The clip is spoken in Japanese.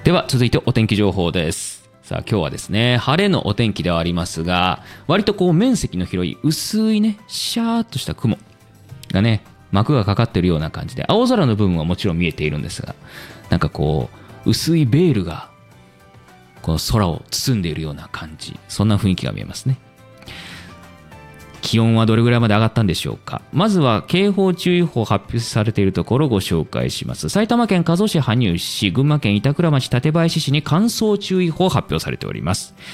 では続いてお天気情報です。さあ今日はですね、晴れのお天気ではありますが、割と面積の広い薄いね、シャーっとした雲がね、膜がかかっているような感じで、青空の部分はもちろん見えているんですが、なんか薄いベールがこの空を包んでいるような感じ、そんな雰囲気が見えますね。気温はどれぐらいまで上がったんでしょうか。まずは警報注意報発表されているところをご紹介します。埼玉県加須市、羽生市、群馬県板倉町、館林市に乾燥注意報発表されております。